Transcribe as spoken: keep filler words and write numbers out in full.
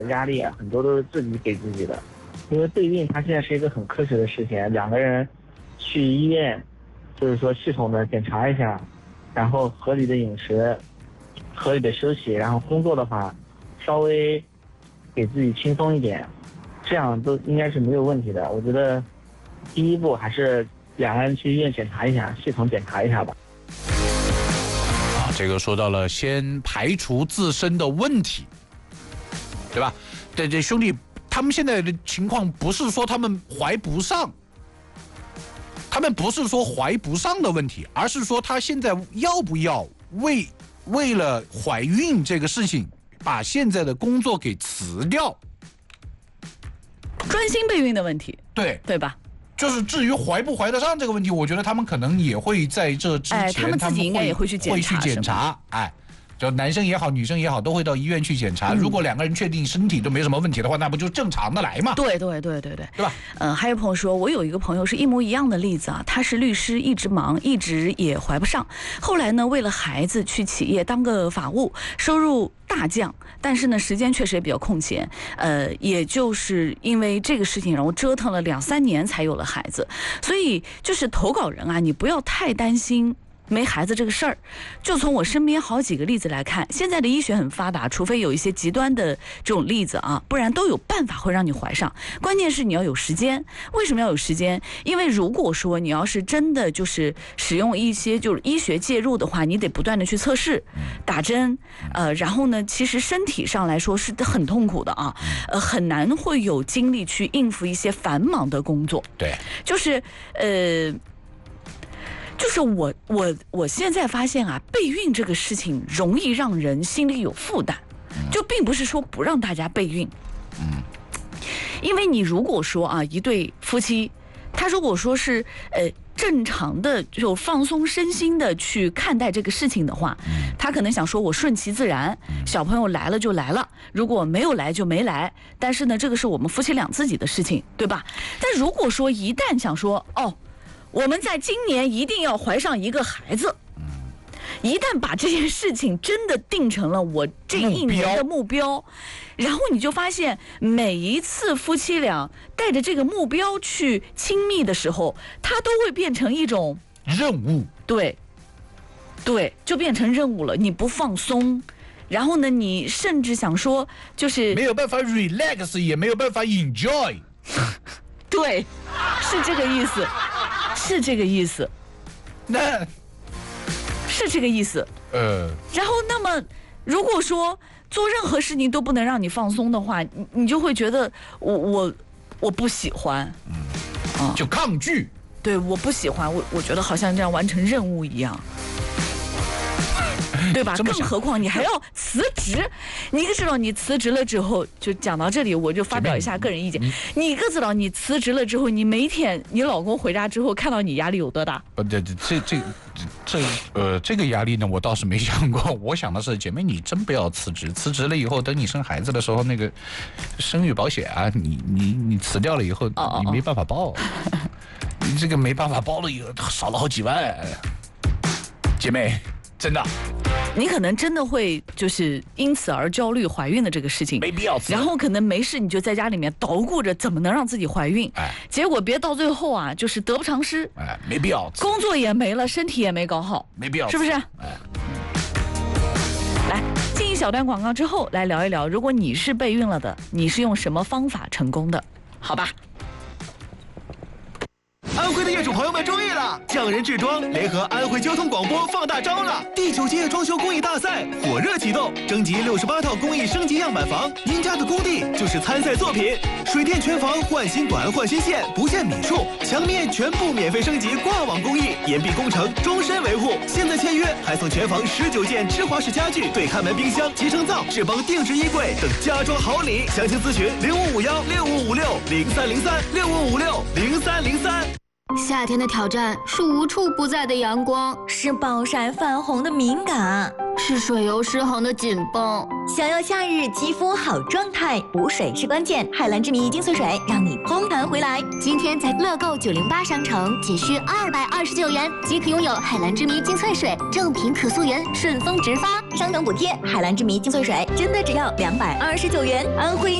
压力啊，很多都是自己给自己的。因为备孕它现在是一个很科学的事情，两个人去医院，就是说系统的检查一下，然后合理的饮食，合理的休息，然后工作的话，稍微给自己轻松一点，这样都应该是没有问题的。我觉得第一步还是两个人去医院检查一下，系统检查一下吧。 啊，这个说到了先排除自身的问题，对吧？这这兄弟，他们现在的情况不是说他们怀不上，他们不是说怀不上的问题，而是说他现在要不要为为了怀孕这个事情，把现在的工作给辞掉， 专心备孕的问题， 对对吧？ 就是至于怀不怀得上这个问题，我觉得他们可能也会在这之前， 哎，他们自己应该也会去检查， 会去检查，哎。就男生也好，女生也好，都会到医院去检查。嗯、如果两个人确定身体都没什么问题的话，那不就正常的来嘛？ 对对对对对， 对吧？ 嗯，还有朋友说，我有一个朋友是一模一样的例子啊，他是律师，一直忙，一直也怀不上。后来呢，为了孩子去企业当个法务，收入大降，但是呢，时间确实也比较空闲。呃，也就是因为这个事情，然后折腾了两三年才有了孩子。所以就是投稿人啊，你不要太担心没孩子这个事儿。就从我身边好几个例子来看，现在的医学很发达，除非有一些极端的这种例子啊，不然都有办法会让你怀上。关键是你要有时间。为什么要有时间？因为如果说你要是真的就是使用一些就是医学介入的话，你得不断的去测试、打针，呃，然后呢，其实身体上来说是很痛苦的啊，呃，很难会有精力去应付一些繁忙的工作。 对， 就是呃。就是我我我现在发现啊，备孕这个事情容易让人心里有负担，就并不是说不让大家备孕，嗯，因为你如果说啊，一对夫妻，他如果说是呃正常的就放松身心的去看待这个事情的话，他可能想说我顺其自然，小朋友来了就来了，如果没有来就没来，但是呢，这个是我们夫妻俩自己的事情，对吧？但如果说一旦想说哦，我们在今年一定要怀上一个孩子，一旦把这件事情真的定成了我这一年的目标，然后你就发现每一次夫妻俩带着这个目标去亲密的时候，它都会变成一种任务， 对对，就变成任务了，你不放松，然后呢，你甚至想说就是没有办法 relax， 也没有办法 enjoy 对，是这个意思，是这个意思， 那是这个意思。 呃， 然后那么如果说做任何事情都不能让你放松的话，你你就会觉得我我我不喜欢， 嗯，啊，就抗拒。 对，我不喜欢，我我觉得好像这样完成任务一样。对吧？更何况你还要辞职，你可知道你辞职了之后，就讲到这里，我就发表一下个人意见。你可知道你辞职了之后，你每天你老公回家之后看到你压力有多大？ 不，这这这这呃这个压力呢，我倒是没想过。我想的是，姐妹你真不要辞职，辞职了以后，等你生孩子的时候，那个生育保险啊，你你你辞掉了以后，你没办法报，你这个没办法报了以后，少了好几万，姐妹。真的， 你可能真的会就是因此而焦虑怀孕的这个事情， 没必要。 然后可能没事你就在家里面捣鼓着怎么能让自己怀孕， 哎， 结果别到最后啊，就是得不偿失， 哎，没必要。 工作也没了，身体也没搞好， 没必要， 是不是？哎，来进一小段广告之后，来聊一聊，如果你是备孕了的，你是用什么方法成功的？好吧。 安徽的业主朋友们注意了！匠人制装联合安徽交通广播放大招了！第九届装修工艺大赛火热启动，征集六十八套工艺升级样板房，您家的工地就是参赛作品。水电全房换新管换新线，不限米数，墙面全部免费升级挂网工艺，严密工程，终身维护。现在签约还送全房十九件芝华士家具、对看门冰箱、集成灶、智邦定制衣柜等家装好礼。详情咨询零五五幺六五五六零三零三六五五六零三零三。 夏天的挑战是无处不在的阳光， 是暴晒泛红的敏感， 是水油失衡的紧绷。 想要夏日肌肤好状态，补水是关键。海蓝之谜精粹水让你嘭弹回来。 今天在乐购九零八商城仅需二百二十九元即可拥有海蓝之谜精粹水，正品可溯源，顺丰直发， 商城补贴。海蓝之谜精粹水真的只要两百二十九元。安徽